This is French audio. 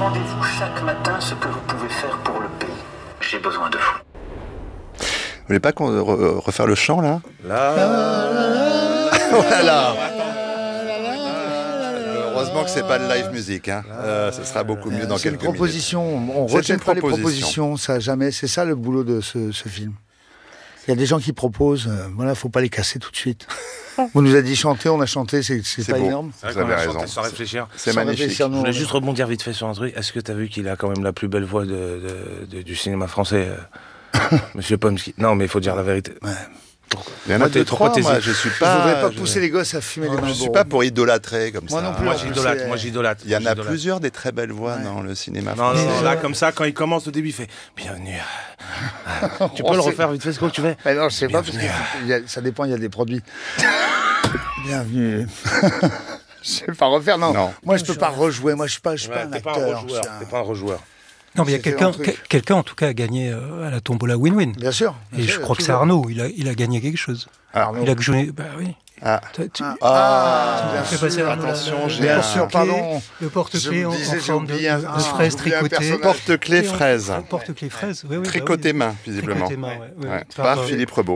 Demandez-vous chaque matin ce que vous pouvez faire pour le pays. J'ai besoin de vous. Vous voulez pas qu'on refaire le chant là? Voilà. Heureusement que c'est pas le live music, hein. Ce sera beaucoup mieux dans C'est une quelques proposition. minutes. On C'est retient une pas les proposition. propositions, ça jamais. C'est ça le boulot de ce film. Il y a des gens qui proposent, voilà, faut pas les casser tout de suite. On nous a dit chanter, on a chanté, c'est pas beau. énorme. Vous avez raison. Sans réfléchir. C'est Sans magnifique. réfléchir, Je nous, voulais on- juste rebondir vite fait sur un truc. Est-ce que tu as vu qu'il a quand même la plus belle voix du cinéma français, Monsieur Pomsky? Non, mais il faut dire la vérité. Il y en Moi, a deux, trois. t'hésites. Moi, je suis Je pas. voudrais pas pousser les gosses à fumer les Je mains. suis pas pour idolâtrer comme Moi ça. non plus. Moi, en plus, j'idolâtre. c'est- Moi, j'idolâtre. Il y en a J'idolâtre. plusieurs des très belles voix dans le cinéma Non, français. non, là, comme ça, quand il commence au début, il fait bienvenue. Tu peux On le sait- refaire vite fait ce que tu veux. Mais non, je sais pas, parce que ça dépend, il y a des produits. Bienvenue. Je vais pas refaire, non. Non. Moi, je peux pas rejouer. Moi, je suis pas un T'es acteur. pas un rejoueur. je suis un- T'es pas un rejoueur. Non, mais il y a C'était quelqu'un, un truc. quelqu'un en tout cas a gagné à la tombola win-win. Bien sûr. Et je crois que c'est Arnaud. Il a gagné quelque chose. Arnaud. Il a joué. Bah oui. Ah. Bien fais sûr. passer Arnaud là, Attention, le- j'ai Bien un- sûr, pardon. Le porte-clés Je me en disais, j'ai forme de, oublié un- de ah, fraises j'ai oublié un tricotées. personnage. Porte-clés fraise. Porte-clés fraises. Oui, oui, bah Tricoté oui. main, visiblement. Tricoté main, ouais, ouais. Ouais, par Philippe Rebaud.